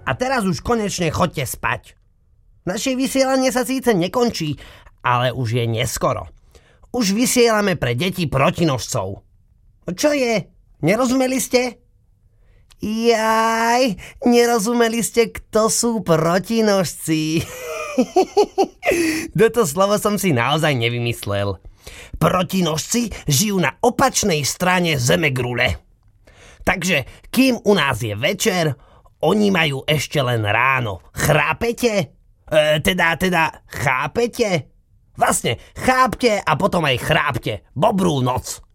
A teraz už konečne choďte spať. Naše vysielanie sa síce nekončí, ale už je neskoro. Už vysielame pre deti protinožcov. Čo je? Nerozumeli ste? Jaj, nerozumeli ste, kto sú protinožci. Toto slovo som si naozaj nevymyslel. Protinožci žijú na opačnej strane zemegrule. Takže, kým u nás je večer, oni majú ešte len ráno. Chápete? Chápete? Vlastne, chápte a potom aj chrápte. Dobrú noc.